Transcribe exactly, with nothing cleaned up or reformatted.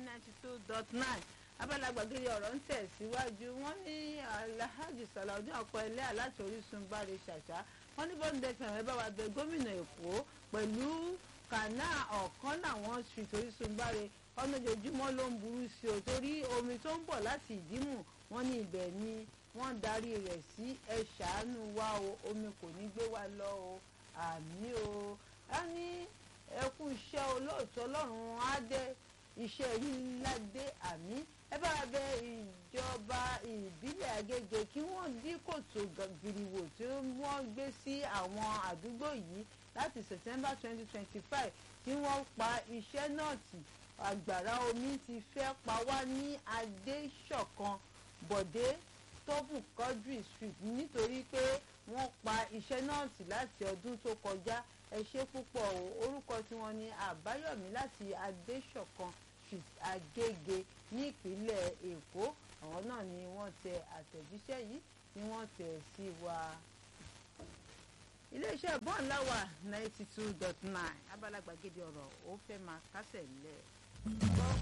ninety two dot nine abala gbàgede ọ̀rọ̀ ń tẹ̀síwájú. wọ́n ní Alhaji Salaudeen Ọpẹ́ẹlẹ́ láti Orísun Báre Ṣàṣà wọ́n ní bọ́ńdẹ́ fẹ̀mẹ́ bá wa bẹ gómìnà Èkó pẹ̀lú kànáà ọ̀kan làwọn street Orísun Báre ọ̀nà ojoojúmọ́ ló ń burú sí o torí omi tó ń bọ̀ láti Ìdímù wọ́n ní ibẹ̀ ni wọ́n darí rẹ̀ sí. ẹ ṣàánú wa o, omi kò ní gbé wa lọ o, àmì o. a ní ẹkú iṣẹ́ olóòtú Ọlọ́run á dé iṣẹ́ yìí ládé àmì. ẹ bá bẹ ìjọba ìbílẹ̀ Agége kí wọ́n dí kòtò gìrìwò tí wọ́n gbé sí àwọn àdúgbò yìí láti September twenty twenty five tí wọ́n pa iṣẹ́ náà tì. àgbàrá omi ti fẹ́ pa wá ní Adéṣọ̀kan Bọ̀dé Tóbù Quadri Street nítorí pé wọ́n pa iṣẹ́ náà tì láti ọdún tó kọjá. ẹ ṣé púpọ̀ o. orúkọ tiwọn ni Àbáyọ̀mí láti Adéṣọ̀kan Street Agége ní ìpínlẹ̀ Èkó. àwọn náà ni wọ́n tẹ àtẹ̀jíṣẹ́ yìí ni wọ́n tẹ̀ sí wa. iléeṣẹ́ bọ́ọ̀láwà ninety two dot nine abala gbàgede ọ̀rọ̀ ó fẹ́ máa kásẹ̀ lẹ̀.